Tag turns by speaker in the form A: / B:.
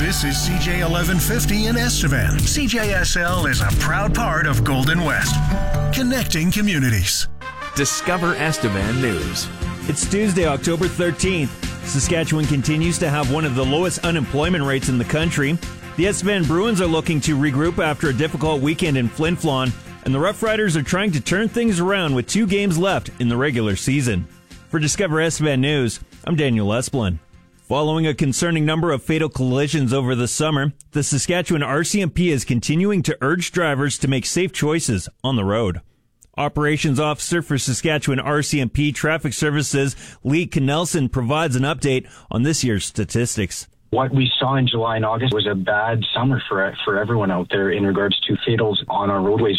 A: This is CJ 1150 in Estevan. CJSL is a proud part of Golden West, connecting communities.
B: Discover Estevan News.
C: It's Tuesday, October 13th. Saskatchewan continues to have one of the lowest unemployment rates in the country. The Estevan Bruins are looking to regroup after a difficult weekend in Flin Flon, and the Rough Riders are trying to turn things around with 2 games left in the regular season. For Discover Estevan News, I'm Daniel Esplin. Following a concerning number of fatal collisions over the summer, the Saskatchewan RCMP is continuing to urge drivers to make safe choices on the road. Operations Officer for Saskatchewan RCMP Traffic Services, Lee Knelson, provides an update on this year's statistics.
D: What we saw in July and August was a bad summer for everyone out there in regards to fatals on our roadways.